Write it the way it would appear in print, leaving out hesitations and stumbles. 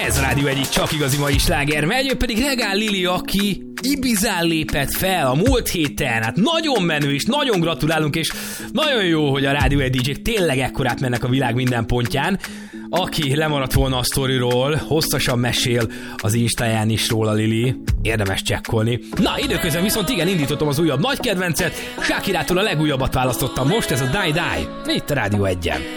Ez a Rádió egyik csak igazi mai sláger, melyről pedig Regál Lili, aki Ibizán lépett fel a múlt héten. Hát nagyon menő, és nagyon gratulálunk, és nagyon jó, hogy a Rádió egy DJ-k tényleg ekkorát mennek a világ minden pontján. Aki lemaradt volna a sztoriról, hosszasan mesél az Instáján is róla, Lili. Érdemes csekkolni. Na, időközben viszont igen, indítottam az újabb nagy kedvencet. Shakirától a legújabbat választottam most, ez a Die Die. Itt a Rádió 1-en.